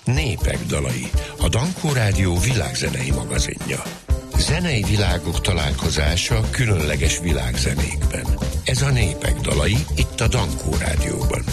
Népek dalai, a Dankó Rádió világzenei magazinja. Zenei világok találkozása különleges világzenékben. Ez a Népek dalai itt a Dankó Rádióban.